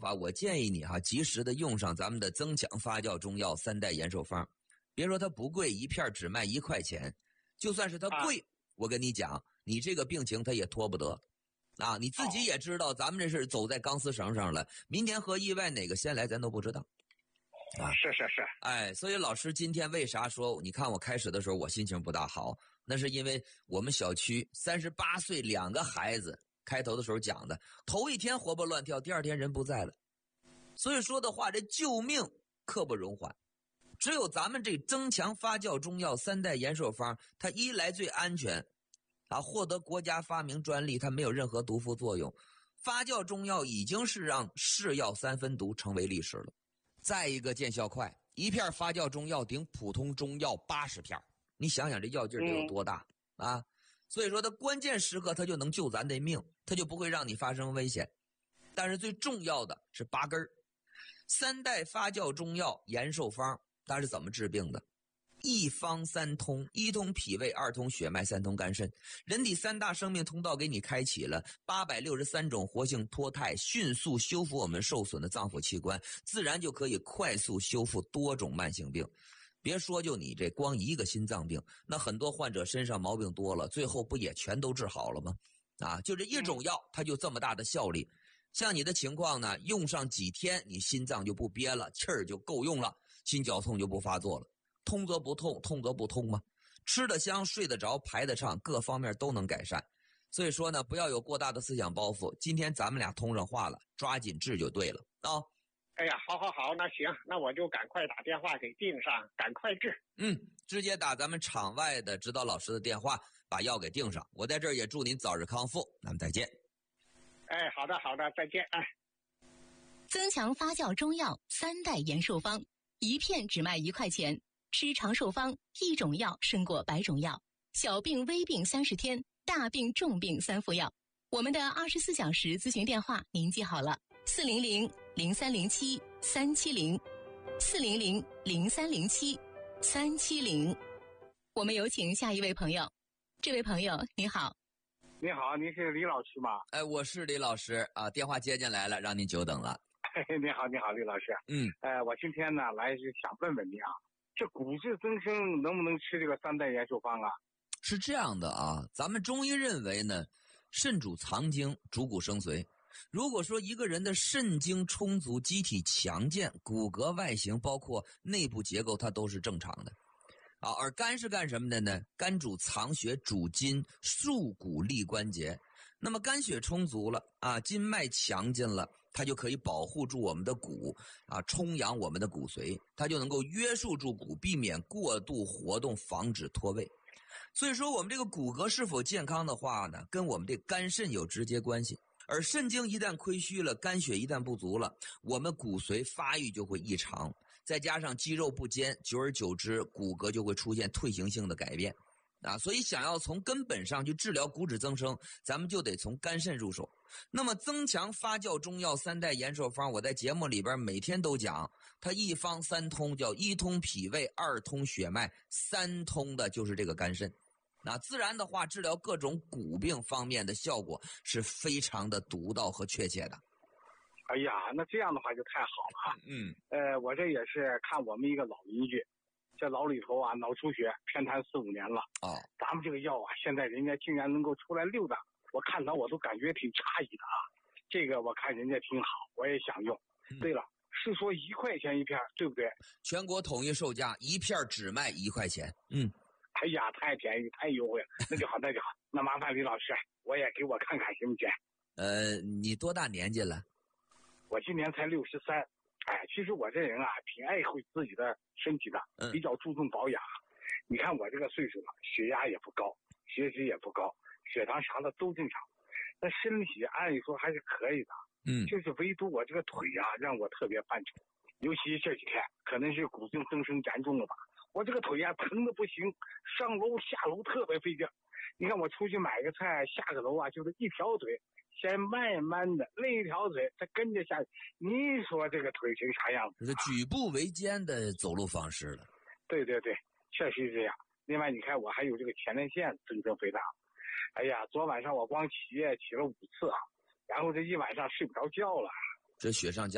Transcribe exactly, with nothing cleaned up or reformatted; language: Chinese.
话，我建议你哈，及时的用上咱们的增强发酵中药三代延寿方。别说它不贵，一片只卖一块钱，就算是它贵，啊、我跟你讲，你这个病情它也拖不得啊！你自己也知道，咱们这是走在钢丝绳上了，明天和意外哪个先来咱都不知道啊！ 是是是， 哎，所以老师今天为啥说，你看我开始的时候我心情不大好，那是因为我们小区三十八岁两个孩子，开头的时候讲的，头一天活蹦乱跳，第二天人不在了，所以说的话，这救命刻不容缓。只有咱们这增强发酵中药三代延寿方，它一来最安全啊，获得国家发明专利，它没有任何毒副作用。发酵中药已经是让是药三分毒成为历史了。再一个见效快，一片发酵中药顶普通中药八十片，你想想这药劲儿得有多大、嗯、啊！所以说它关键时刻它就能救咱的命，它就不会让你发生危险。但是最重要的是八根儿，三代发酵中药延寿方。它是怎么治病的？一方三通，一通脾胃，二通血脉，三通肝肾，人体三大生命通道给你开启了，八百六十三种活性脱肽，迅速修复我们受损的脏腑器官，自然就可以快速修复多种慢性病。别说就你这光一个心脏病，那很多患者身上毛病多了，最后不也全都治好了吗？啊，就这一种药它就这么大的效力。像你的情况呢，用上几天你心脏就不憋了，气儿就够用了，心绞痛就不发作了，通则不痛，痛则不通嘛。吃得香，睡得着，排得畅，各方面都能改善。所以说呢，不要有过大的思想包袱。今天咱们俩通上话了，抓紧治就对了啊！ 哎呀，好好好，那行，那我就赶快打电话给订上，赶快治。 嗯，直接打咱们场外的指导老师的电话，把药给订上。我在这儿也祝您早日康复，咱们再见。 哎，好的好的，再见。哎， 增强发酵中药三代延寿方，一片只卖一块钱，吃长寿方，一种药胜过百种药，小病微病三十天，大病重病三副药。我们的二十四小时咨询电话您记好了，四零零零三零七三七零，四零零零三零七三七零。我们有请下一位朋友。这位朋友你好。 你好，您是李老师吗？ 哎，我是李老师啊，电话接进来了，让您久等了。 你好，你好，李老师。 嗯， 呃，我今天呢来是想问问您啊，这骨质增生能不能吃这个三代延寿方啊？ 是这样的啊，咱们中医认为呢，肾主藏精，主骨生髓。如果说一个人的肾精充足，机体强健，骨骼外形包括内部结构，它都是正常的。啊，而肝是干什么的呢？肝主藏血，主筋，束骨利关节。那么肝血充足了啊，筋脉强劲了，它就可以保护住我们的骨啊，充养我们的骨髓，它就能够约束住骨，避免过度活动，防止脱位。所以说我们这个骨骼是否健康的话呢，跟我们这肝肾有直接关系。而肾精一旦亏虚了，肝血一旦不足了，我们骨髓发育就会异常，再加上肌肉不坚，久而久之骨骼就会出现退行性的改变啊。所以想要从根本上去治疗骨质增生，咱们就得从肝肾入手。那么增强发酵中药三代延寿方，我在节目里边每天都讲，它一方三通，叫一通脾胃，二通血脉，三通的就是这个肝肾。那自然的话，治疗各种骨病方面的效果是非常的独到和确切的。 哎呀，那这样的话就太好了。 嗯， 呃，我这也是看我们一个老邻居，这老里头啊脑出血偏瘫四五年了。 哦， 咱们这个药啊，现在人家竟然能够出来六档，我看到我都感觉挺诧异的啊。这个我看人家挺好，我也想用。嗯、对了，是说一块钱一片，对不对？ 全国统一售价，一片只卖一块钱。嗯。 哎呀，太便宜，太优惠了，那就好，那就好。那麻烦李老师，我也给我看看行不行？ 呃，你多大年纪了？ 我今年才六十三。哎，其实我这人啊，挺爱护自己的身体的，比较注重保养。嗯、你看我这个岁数了，血压也不高，血脂也不高，血糖啥的都正常。那身体按理说还是可以的。 嗯， 就是唯独我这个腿啊，让我特别犯愁。尤其这几天，可能是骨质增生严重了吧。我这个腿呀、啊、疼的不行，上楼下楼特别费劲。你看我出去买个菜，下个楼啊，就是一条腿，先慢慢的，另一条腿再跟着下去。你说这个腿成啥样子？ 这是举步维艰的走路方式了。 对对对，确实是这样。另外，你看我还有这个前列腺增生肥大。哎呀，昨晚上我光起夜起了五次啊，然后这一晚上睡不着觉了。 这雪上加